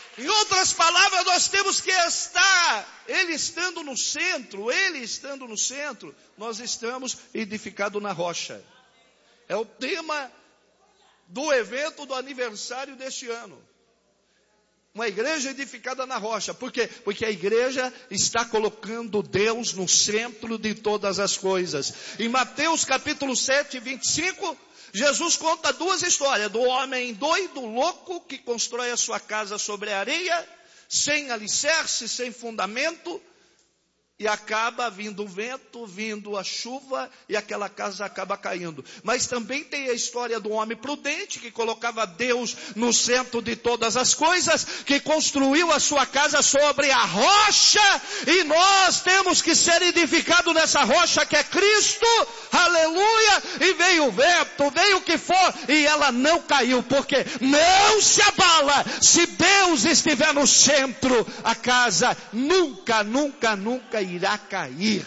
Em outras palavras, nós temos que estar, Ele estando no centro, nós estamos edificados na rocha. É o tema do evento do aniversário deste ano. Uma igreja edificada na rocha. Por quê? Porque a igreja está colocando Deus no centro de todas as coisas. Em Mateus capítulo 7, 25, Jesus conta duas histórias. Do homem doido, louco, que constrói a sua casa sobre a areia, sem alicerce, sem fundamento, e acaba vindo o vento, vindo a chuva, e aquela casa acaba caindo. Mas também tem a história do homem prudente, que colocava Deus no centro de todas as coisas, que construiu a sua casa sobre a rocha, e nós temos que ser edificados nessa rocha que é Cristo, aleluia, e veio o vento, veio o que for, e ela não caiu, porque não se abala. Se Deus estiver no centro, a casa nunca irá cair.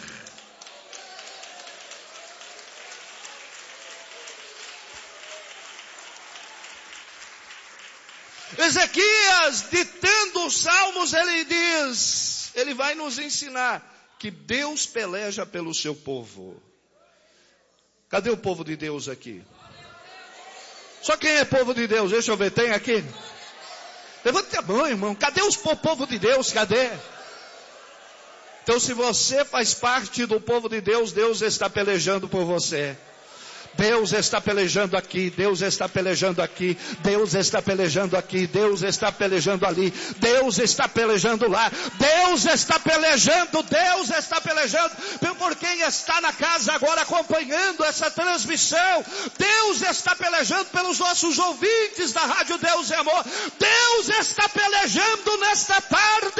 Ezequias, ditando os salmos, ele vai nos ensinar que Deus peleja pelo seu povo. Cadê o povo de Deus aqui? Só quem é povo de Deus? Deixa eu ver, tem aqui? Levante a mão, irmão. Cadê o povo de Deus? Cadê? Então, se você faz parte do povo de Deus, Deus está pelejando por você. Deus está pelejando aqui, Deus está pelejando aqui, Deus está pelejando aqui, Deus está pelejando ali, Deus está pelejando lá, Deus está pelejando por quem está na casa agora acompanhando essa transmissão. Deus está pelejando pelos nossos ouvintes da Rádio Deus é Amor. Deus está pelejando nesta tarde.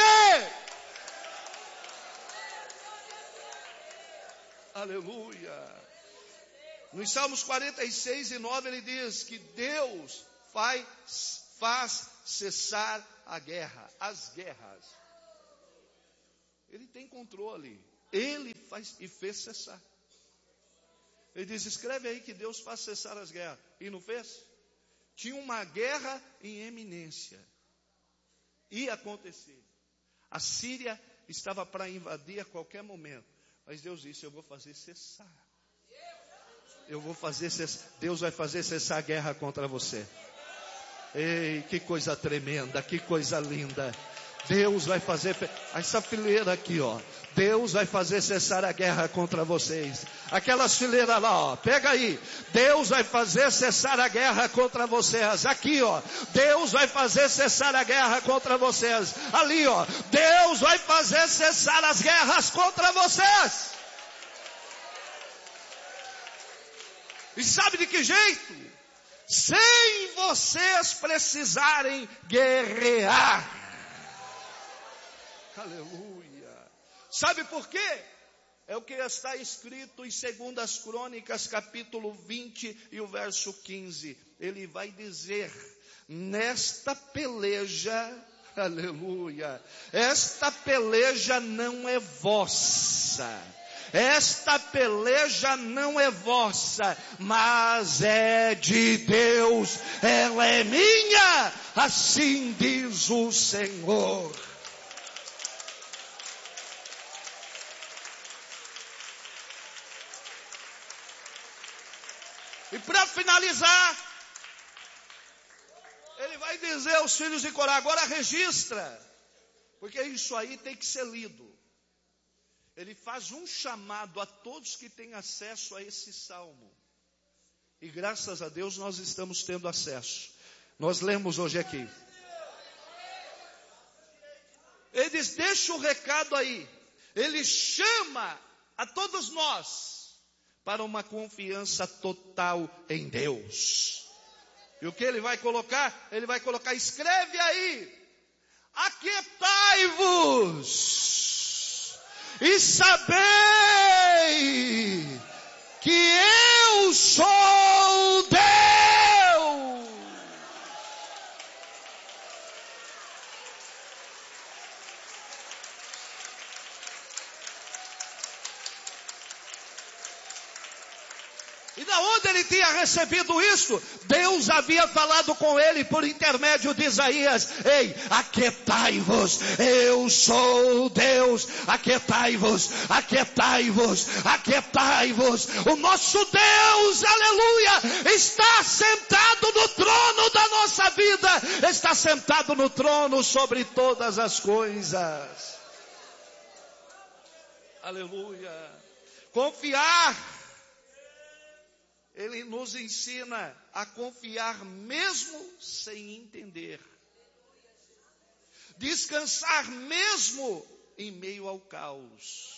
Aleluia. Nos Salmos 46 e 9 ele diz que Deus faz cessar a guerra, as guerras. Ele tem controle. Ele faz e fez cessar. Ele diz, escreve aí que Deus faz cessar as guerras. E não fez? Tinha uma guerra em eminência. Ia acontecer. A Síria estava para invadir a qualquer momento. Mas Deus disse, eu vou fazer cessar. Deus vai fazer cessar a guerra contra você. Ei, que coisa tremenda, que coisa linda. Deus vai fazer, essa fileira aqui, ó. Deus vai fazer cessar a guerra contra vocês. Aquelas fileiras lá, ó. Pega aí. Deus vai fazer cessar a guerra contra vocês. Aqui, ó. Deus vai fazer cessar a guerra contra vocês. Ali, ó. Deus vai fazer cessar as guerras contra vocês. E sabe de que jeito? Sem vocês precisarem guerrear. Aleluia. Sabe por quê? É o que está escrito em 2 Crônicas, capítulo 20 e o verso 15. Ele vai dizer, nesta peleja, aleluia, esta peleja não é vossa. Esta peleja não é vossa, mas é de Deus, ela é minha, assim diz o Senhor. E para finalizar, ele vai dizer aos filhos de Corá, agora registra, porque isso aí tem que ser lido. Ele faz um chamado a todos que têm acesso a esse salmo. E graças a Deus nós estamos tendo acesso. Nós lemos hoje aqui. Ele diz, deixa o recado aí. Ele chama a todos nós para uma confiança total em Deus. E o que ele vai colocar? Ele vai colocar, escreve aí. Aquietai-vos. E sabei que eu sou Deus. E da onde ele tinha recebido isso? Deus havia falado com ele por intermédio de Isaías. Ei, aquietai-vos, eu sou Deus. Aquietai-vos, aquietai-vos, aquietai-vos. O nosso Deus, aleluia, está sentado no trono da nossa vida. Está sentado no trono sobre todas as coisas. Aleluia. Confiar. Ele nos ensina a confiar mesmo sem entender. Descansar mesmo em meio ao caos.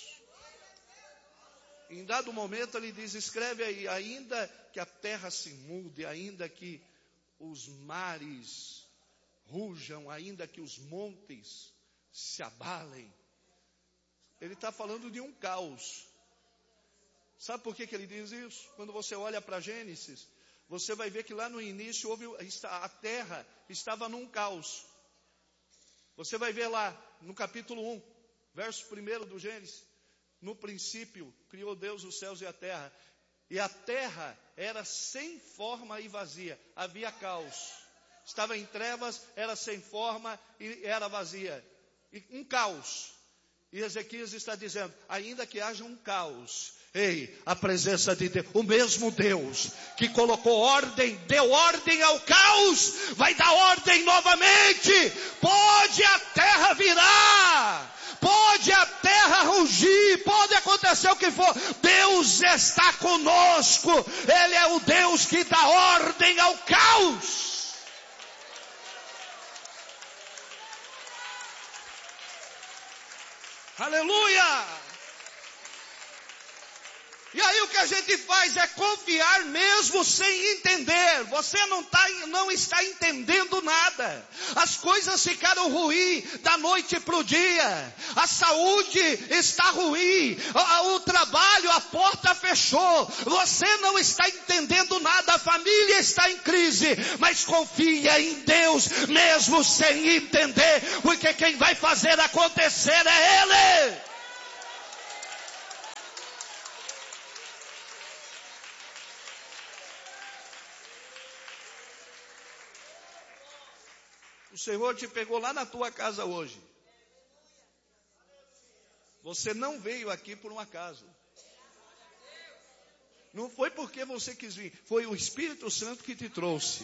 Em dado momento ele diz, escreve aí, ainda que a terra se mude, ainda que os mares rujam, ainda que os montes se abalem. Ele está falando de um caos. Sabe por que ele diz isso? Quando você olha para Gênesis, você vai ver que lá no início a terra estava num caos. Você vai ver lá no capítulo 1, verso 1 do Gênesis. No princípio, criou Deus os céus e a terra. E a terra era sem forma e vazia. Havia caos. Estava em trevas, era sem forma e era vazia. E um caos. E Ezequias está dizendo, ainda que haja um caos, ei, a presença de Deus, o mesmo Deus que colocou ordem, deu ordem ao caos, vai dar ordem novamente. Pode a terra virar, pode a terra rugir, pode acontecer o que for, Deus está conosco. Ele é o Deus que dá ordem ao caos. Aleluia! E aí o que a gente faz é confiar mesmo sem entender. Você não está entendendo nada. As coisas ficaram ruins da noite para o dia. A saúde está ruim. O trabalho, a porta fechou. Você não está entendendo nada. A família está em crise. Mas confia em Deus mesmo sem entender. Porque quem vai fazer acontecer é Ele. O Senhor te pegou lá na tua casa hoje. Você não veio aqui por um acaso. Não foi porque você quis vir. Foi o Espírito Santo que te trouxe.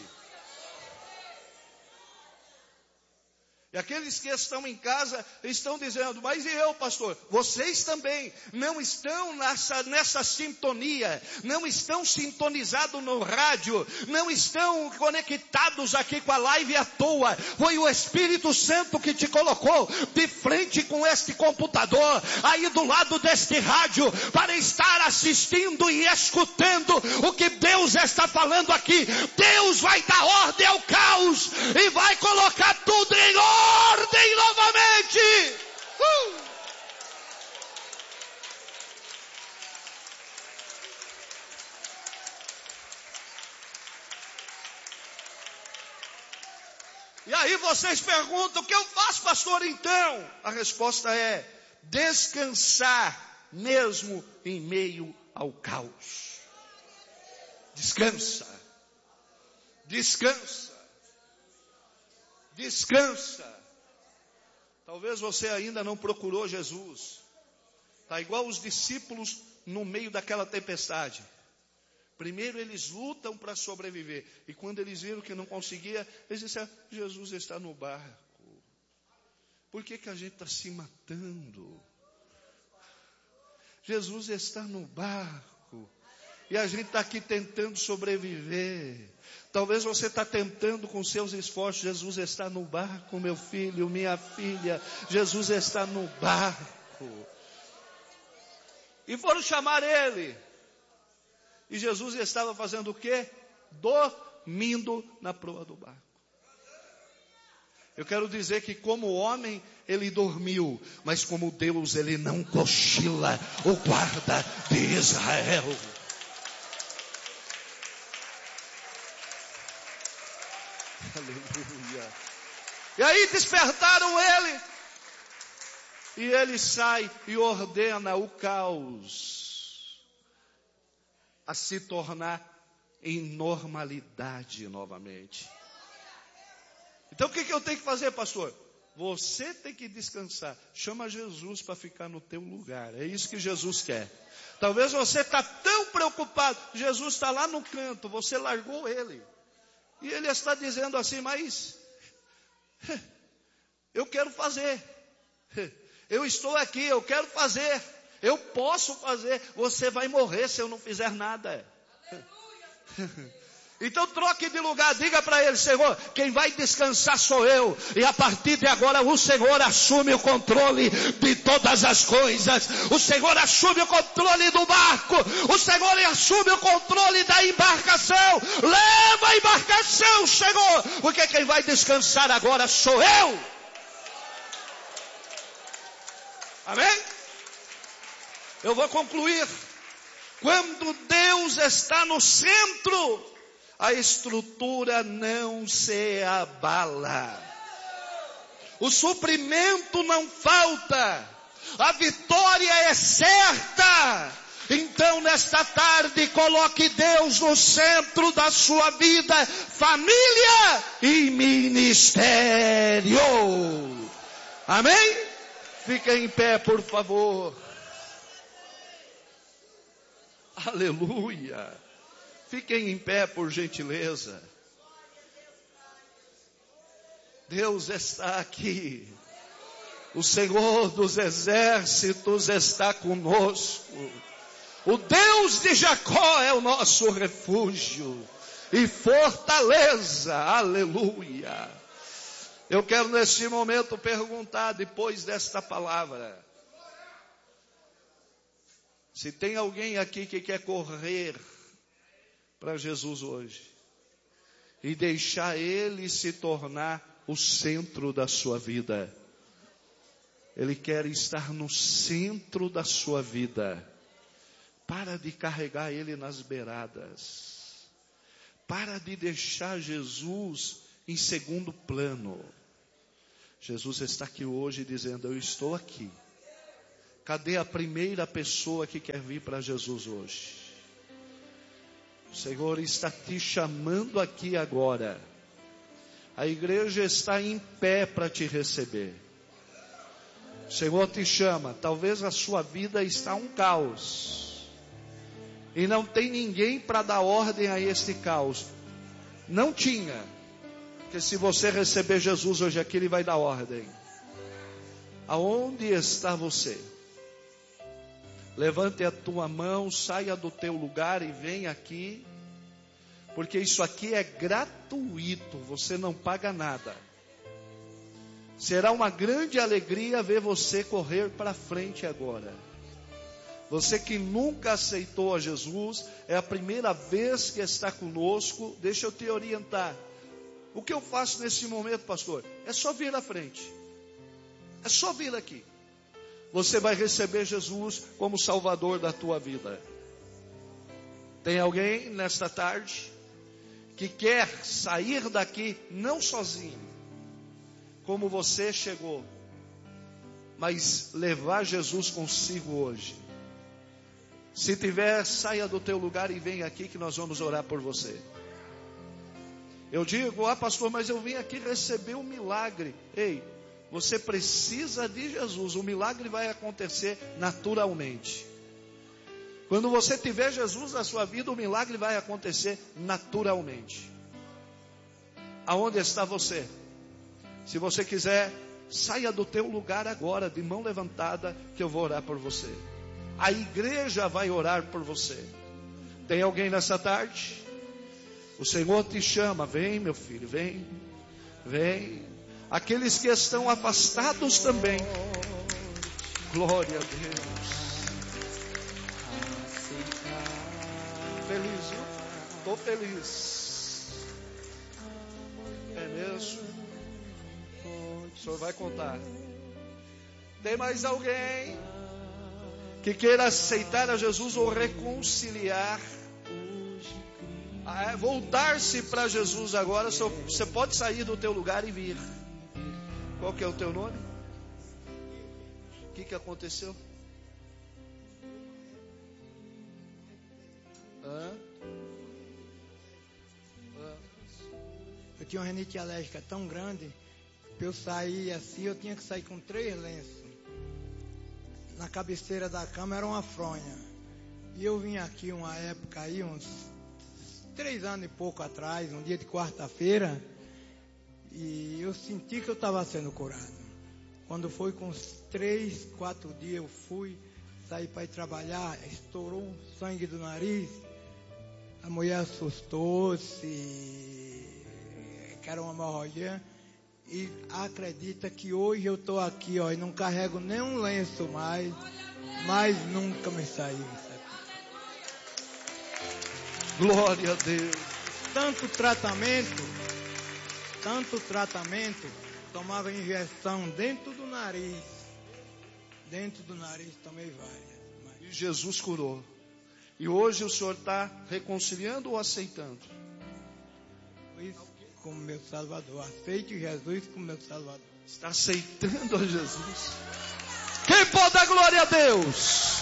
E aqueles que estão em casa estão dizendo, mas e eu, pastor? Vocês também não estão nessa sintonia, não estão sintonizados no rádio, não estão conectados aqui com a live à toa. Foi o Espírito Santo que te colocou de frente com este computador, aí do lado deste rádio, para estar assistindo e escutando o que Deus está falando aqui. Deus vai dar ordem ao caos e vai colocar tudo em ordem novamente. E aí vocês perguntam, o que eu faço, pastor, então? A resposta é, descansar mesmo em meio ao caos. Descansa. Descansa. Descansa. Talvez você ainda não procurou Jesus. Está igual os discípulos no meio daquela tempestade. Primeiro eles lutam para sobreviver. E quando eles viram que não conseguia, eles disseram, Jesus está no barco. Por que a gente está se matando? Jesus está no barco. E a gente está aqui tentando sobreviver. Talvez você está tentando com seus esforços. Jesus está no barco, meu filho, minha filha. Jesus está no barco. E foram chamar ele. E Jesus estava fazendo o quê? Dormindo na proa do barco. Eu quero dizer que como homem ele dormiu, mas como Deus ele não cochila, o guarda de Israel. Aleluia. E aí despertaram ele. E ele sai e ordena o caos. a se tornar em normalidade novamente. Então o que eu tenho que fazer, pastor? Você tem que descansar. Chama Jesus para ficar no teu lugar. É isso que Jesus quer. Talvez você está tão preocupado. Jesus está lá no canto. Você largou ele. E ele está dizendo assim, mas eu quero fazer. Eu estou aqui, eu quero fazer. Eu posso fazer. Você vai morrer se eu não fizer nada. Então troque de lugar, diga para ele, Senhor, quem vai descansar sou eu. E a partir de agora o Senhor assume o controle de todas as coisas. O Senhor assume o controle do barco. O Senhor assume o controle da embarcação. Leva a embarcação, Senhor, porque quem vai descansar agora sou eu. Amém? Eu vou concluir. Quando Deus está no centro, a estrutura não se abala. O suprimento não falta. A vitória é certa. Então, nesta tarde, coloque Deus no centro da sua vida, família e ministério. Amém? Fica em pé, por favor. Aleluia. Fiquem em pé, por gentileza. Deus está aqui. O Senhor dos exércitos está conosco. O Deus de Jacó é o nosso refúgio e fortaleza. Aleluia. Eu quero neste momento perguntar, depois desta palavra, se tem alguém aqui que quer correr para Jesus hoje e deixar Ele se tornar o centro da sua vida. Ele quer estar no centro da sua vida. Para de carregar Ele nas beiradas. Para de deixar Jesus em segundo plano. Jesus está aqui hoje dizendo, eu estou aqui. Cadê a primeira pessoa que quer vir para Jesus hoje? O Senhor está te chamando aqui agora. A igreja está em pé para te receber. O Senhor te chama. Talvez a sua vida está um caos. E não tem ninguém para dar ordem a este caos. Não tinha. Porque se você receber Jesus hoje aqui, Ele vai dar ordem. Aonde está você? Levante a tua mão, saia do teu lugar e vem aqui, porque isso aqui é gratuito, você não paga nada. Será uma grande alegria ver você correr para frente agora. Você que nunca aceitou a Jesus, é a primeira vez que está conosco, deixa eu te orientar. O que eu faço nesse momento, pastor? É só vir à frente. É só vir aqui. Você vai receber Jesus como Salvador da tua vida. Tem alguém nesta tarde que quer sair daqui não sozinho, como você chegou, mas levar Jesus consigo hoje? Se tiver, saia do teu lugar e vem aqui que nós vamos orar por você. Eu digo, pastor, mas eu vim aqui receber um milagre. Ei, você precisa de Jesus, o milagre vai acontecer naturalmente. Quando você tiver Jesus na sua vida, o milagre vai acontecer naturalmente. Aonde está você? Se você quiser, saia do teu lugar agora, de mão levantada, que eu vou orar por você. A igreja vai orar por você. Tem alguém nessa tarde? O Senhor te chama, vem meu filho, vem, vem. Aqueles que estão afastados também. Glória a Deus. Feliz, viu? Estou feliz. É mesmo? O senhor vai contar. Tem mais alguém que queira aceitar a Jesus ou reconciliar? Voltar-se para Jesus agora. Você pode sair do teu lugar e vir. Qual que é o teu nome? O que aconteceu? Eu tinha uma rinite alérgica tão grande, que eu sair assim, eu tinha que sair com 3 lenços. Na cabeceira da cama era uma fronha. E eu vim aqui uma época aí, uns 3 anos e pouco atrás, um dia de quarta-feira, e eu senti que eu estava sendo curado. Quando foi com uns 3, 4 dias, eu fui, saí para ir trabalhar, estourou um sangue do nariz. A mulher assustou-se, que era uma hemorragia, e acredita que hoje eu estou aqui, ó, e não carrego nenhum lenço mais, mas nunca me saiu isso aqui. Glória a Deus. Tanto tratamento, tomava injeção dentro do nariz, tomei várias. E Jesus curou. E hoje o Senhor está reconciliando ou aceitando? Jesus como meu Salvador. Aceite Jesus como meu Salvador. Está aceitando a Jesus? Quem pode dar glória a Deus?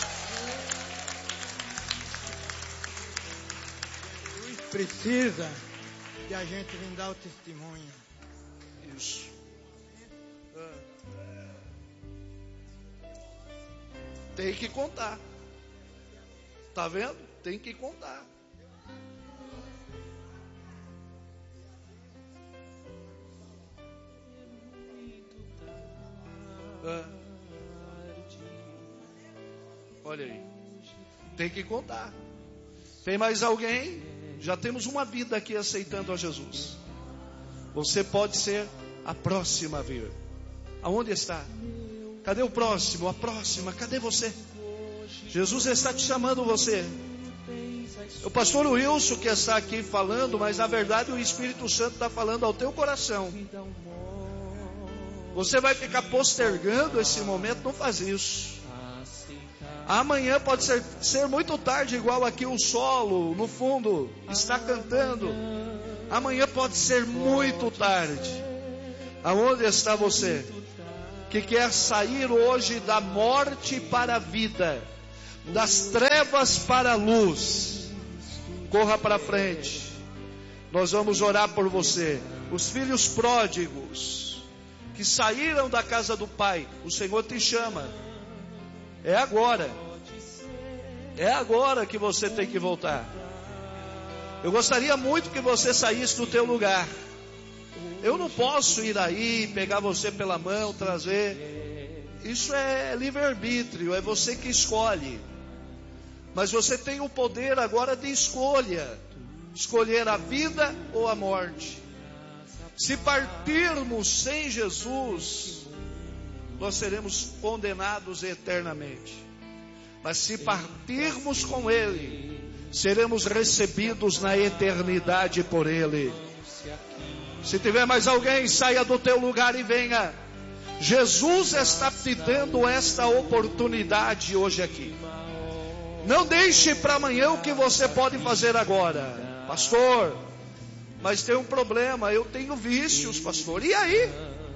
Jesus precisa que a gente venha dar o testemunho. Isso. Tem que contar. Tá vendo? Tem que contar. Olha aí. Tem que contar. Tem mais alguém? Já temos uma vida aqui aceitando a Jesus. Você pode ser a próxima a vir. Aonde está? Cadê o próximo? A próxima? Cadê você? Jesus está te chamando você. O pastor Wilson que está aqui falando, mas na verdade o Espírito Santo está falando ao teu coração. Você vai ficar postergando esse momento, não faz isso. Amanhã pode ser muito tarde, igual aqui o solo no fundo está cantando. Amanhã pode ser muito tarde. Aonde está você? Que quer sair hoje da morte para a vida, das trevas para a luz. Corra para frente. Nós vamos orar por você. Os filhos pródigos que saíram da casa do Pai, o Senhor te chama. É agora. É agora que você tem que voltar. Eu gostaria muito que você saísse do teu lugar. Eu não posso ir aí, pegar você pela mão, trazer. Isso é livre-arbítrio, é você que escolhe. Mas você tem o poder agora de escolha. Escolher a vida ou a morte. Se partirmos sem Jesus, nós seremos condenados eternamente. Mas se partirmos com Ele, seremos recebidos na eternidade por Ele. Se tiver mais alguém, saia do teu lugar e venha. Jesus está te dando esta oportunidade hoje aqui. Não deixe para amanhã o que você pode fazer agora. Pastor, mas tem um problema, eu tenho vícios, pastor. E aí?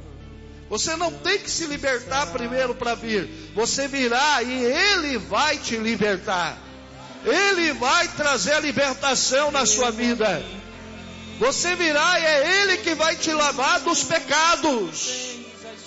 Você não tem que se libertar primeiro para vir. Você virá e Ele vai te libertar. Ele vai trazer a libertação na sua vida. Você virá e é Ele que vai te lavar dos pecados.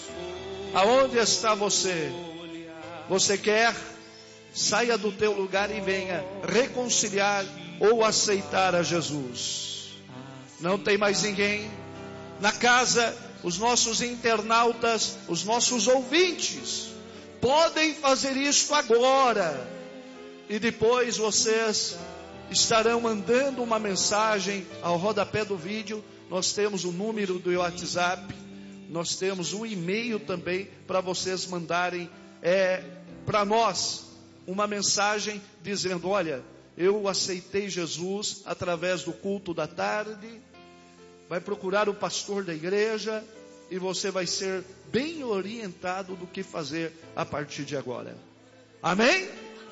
Aonde está você? Você quer? Saia do teu lugar e venha reconciliar ou aceitar a Jesus. Não tem mais ninguém na casa. Os nossos internautas, os nossos ouvintes podem fazer isso agora. E depois vocês estarão mandando uma mensagem ao rodapé do vídeo. Nós temos o número do WhatsApp. Nós temos um e-mail também para vocês mandarem para nós uma mensagem dizendo: olha, eu aceitei Jesus através do culto da tarde. Vai procurar o pastor da igreja e você vai ser bem orientado do que fazer a partir de agora. Amém?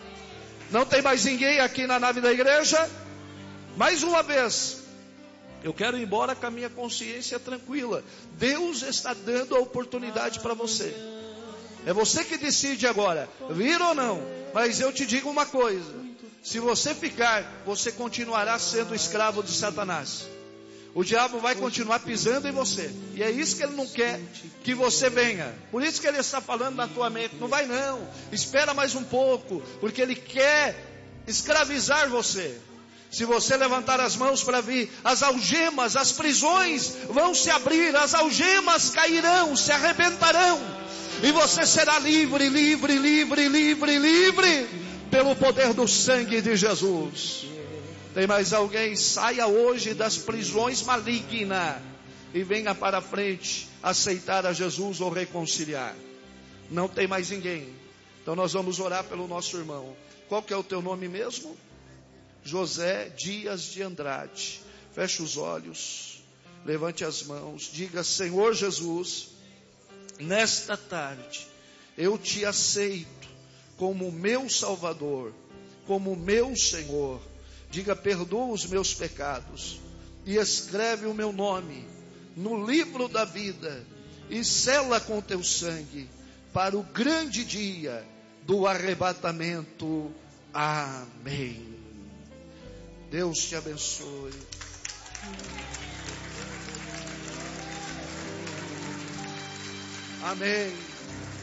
Não tem mais ninguém aqui na nave da igreja? Mais uma vez, eu quero ir embora com a minha consciência tranquila. Deus está dando a oportunidade para você. É você que decide agora, vir ou não. Mas eu te digo uma coisa: Se você ficar, você continuará sendo escravo de Satanás. O diabo vai continuar pisando em você. E é isso que ele não quer que você venha. Por isso que ele está falando na tua mente. Não vai não. Espera mais um pouco. Porque ele quer escravizar você. Se você levantar as mãos para vir, as algemas, as prisões vão se abrir. As algemas cairão, se arrebentarão. E você será livre, livre, livre, livre, livre. Pelo poder do sangue de Jesus. Tem mais alguém? Saia hoje das prisões malignas e venha para frente aceitar a Jesus ou reconciliar. Não tem mais ninguém. Então nós vamos orar pelo nosso irmão. Qual que é o teu nome mesmo? José Dias de Andrade. Feche os olhos, levante as mãos, diga: Senhor Jesus, nesta tarde eu te aceito como meu Salvador, como meu Senhor. Diga: perdoa os meus pecados e escreve o meu nome no livro da vida e sela com teu sangue para o grande dia do arrebatamento. Amém. Deus te abençoe. Amém.